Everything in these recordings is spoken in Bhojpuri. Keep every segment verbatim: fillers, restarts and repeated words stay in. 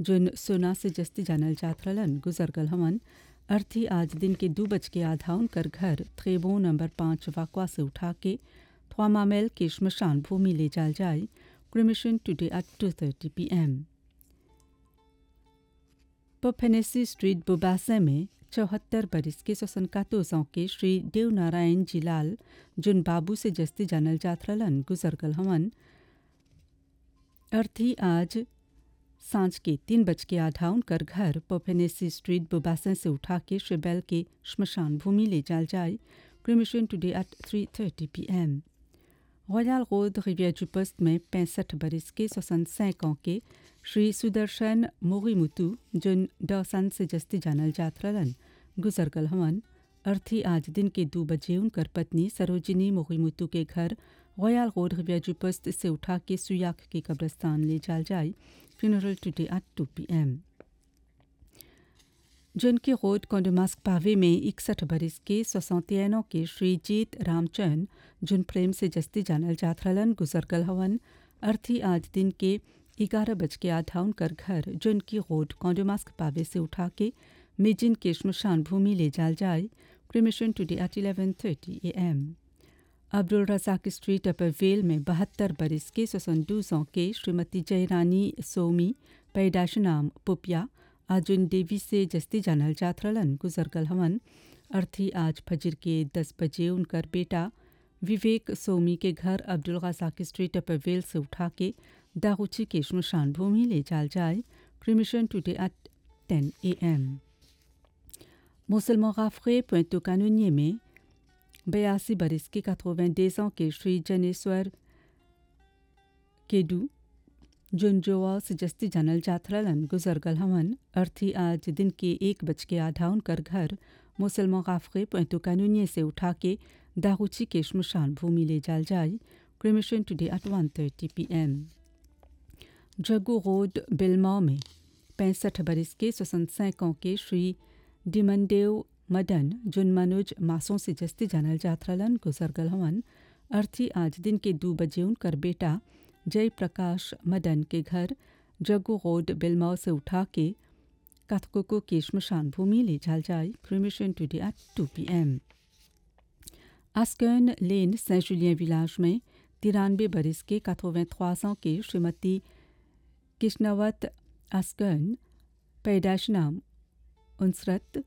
जुन सोना से जस्ती जानल जात रहलन गुजर गल हमन। अर्थी आज दिन के दो बज के आधा उनकर घर थ्रेबो नंबर पाँच वाकवा से उठा के थ्वामामेल के श्मशान भूमि ले जाल जाए। Cremation today at two thirty P M. पफेनेसी street बुबासे में चौहत्तर बरिस के सोसनकातों के श्री देव नारायण जी लाल जुन बाबू से जस्ती जानल जात रहलन गुजर गल हमन। अर्थी आज सांझ के तीन बज के आधा उनकर घर पफेनेसी स्ट्रीट बुबासे से उठा के श्रीबेल के श्मशान भूमि ले जाल जाए। Cremation today at three thirty P M. Royal road रिवियर du post में पैंसठ बरिस के सोसन सैकों के श्री सुदर्शन मोरीमुतु जुन डॉसन से जस्ती जानल जात रहलन गुजर गल हमन। अर्थी आज दिन के दो बजे उनकर पत्नी सरोजिनी मोरीमुतु के घर रॉयल रोड रिवियर du पोस्ट से उठा के सुयाक के कब्रिस्तान ले जाल जाए। Funeral today at two P M. जिनके रोड कोंडमास्क पावे में इकसठ बरिस के सोसौतियानों के श्री जीत रामचंद जुन प्रेम से जस्ती जानल जात रहलन गुजर गल हवन। अर्थी आज दिन के ग्यारह बज के आधा उनकर घर जिनकी रोड कोंडमास्क पावे से उठा के मेजिन के श्मशान भूमि ले जाल जाए। Cremation today at eleven thirty A M. Abdul Razak street upper well में बहत्तर बरिस के सोसनदूसों के श्रीमती जयरानी सोमी पैदाश नाम पुपिया आजुन देवी से जस्ती जानल जात रहलन गुजर गल हमन। अर्थी आज फजर के दस बजे उनकर बेटा विवेक सोमी के घर अब्दुल रजाक स्ट्रीट अपर वेल से उठा के दागुची के श्मशान भूमि ले जाल जाए। क्रिमिशन टुडे एट टेन ए एम। मुसलमान गाफरे पोइंटो कानूनिये में बयासी बरिस के quatre-vingt-deux ans के श्री जनेश्वर केडू जुन जोआ से जस्ती जानल जात रहलन गुजर गल हमन। अर्थी आज दिन के एक बज के आधा उनकर घर मुसलमान गाफरे पोइंटो कानूनिये से उठा के दागुची के श्मशान भूमि ले जाल जाए। Cremation today at one thirty P M. जगू रोड बिलमौ में पैंसठ बरिस के सोसन सैकों के श्री डिमनदेव मदन जुन मनोज मासों से जस्ती जानल जात रहलन गुजर गल हमन। अर्थी आज दिन के दो बजे उनकर बेटा जय प्रकाश मदन के घर जगू रोड बिलमौ से उठा के काथकोको के श्मशान भूमि ले जाल जाए। Cremation today at two P M. आस्कर्न lane Saint Julian villas में तिरानवे बरिस के quatre-vingt-trois ans के श्रीमती किश्नवत आस्कर्न पैदाश नाम उनसरत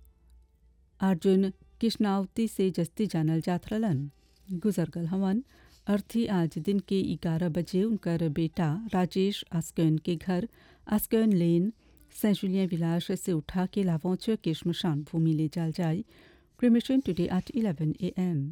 अर्जुन किश्नावती से जस्ती जानल जात रहलन गुजर गल हमन। अर्थी आज दिन के ग्यारह बजे उनकर बेटा राजेश आस्कर्न के घर आस्कर्न लेन सेंट जुलियन विलाज से उठा के लावोंचर के श्मशान भूमि ले जाल जाए। Cremation today at eleven A M.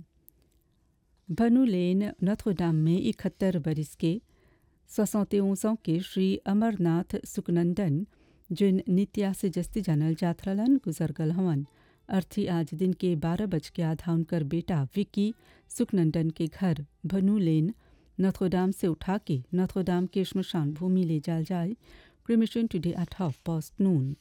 भनु लेन नोत्रोडाम में इकहत्तर बरिस के soixante-onze ans के श्री अमरनाथ सुकनंदन जिन नित्या से जस्ती जानल जात रहलन गुजर गल हमन। अर्थी आज दिन के बारह बज के आधा उनकर बेटा विकी सुकनंदन के घर भनु लेन नोत्रोडाम से उठा के नोत्रोडाम के श्मशान भूमि ले जाल जाए। Cremation today at half past noon.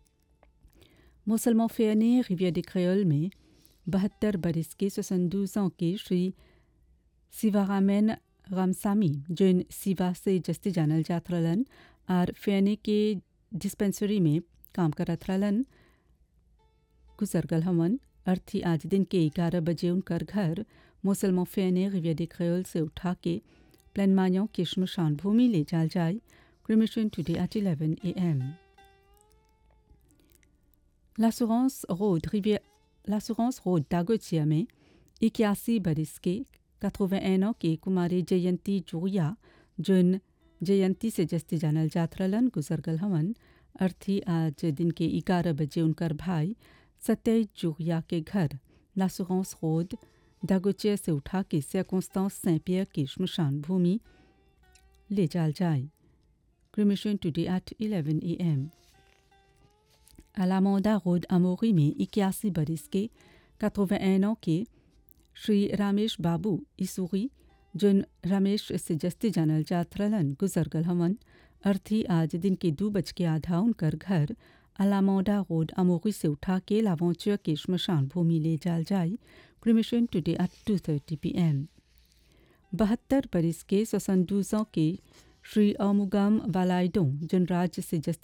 मुसलमान फेने रिवियर de क्रेओल में बहत्तर बरिस के सोसनदूस ans के श्री सिवारामेन रामसामी जिन सिवा से जस्ती जानल जात रहलन और फेने के डिस्पेंसरी में काम करत रहलन गुजर गल हमन। अर्थी आज दिन के ग्यारह बजे उनकर घर मुसलमान फेने रिवियर de क्रेओल से उठा के प्लेनमायों के श्मशान भूमि ले जाल जाए। Cremation today at eleven A M. l'assurance road rivière l'assurance road दागोचिया में इक्यासी बरिस के quatre-vingt-un ans के कुमारी जयंती जुरिया जुन जयंती से जस्ती जानल जात रहलन गुजर गल हमन। अर्थी आज दिन के ग्यारह बजे उनकर भाई सत्य जुरिया के घर l'assurance road दागोचिया से उठा के circonstance Saint-Pierre की श्मशान भूमि ले जाल जाए। Cremation today at eleven A M. अलामोंदा road अमोरी में इक्यासी बरिस के quatre-vingt-un ans के श्री रामेश बाबू इसुरी जुन रमेश से जस्ती जानल जात रहलन गुजर गल हमन। अर्थी आज दिन के दो बज के आधा उनकर घर अलामोंडा रोड अमोरी से उठा के लावोंचर के श्मशान भूमि ले जाल जाए। Cremation today at two thirty P M. बहत्तर बरिस के सोसनदूस ans के श्री अमुगम वालाइडों जुन राज्य से जस्ती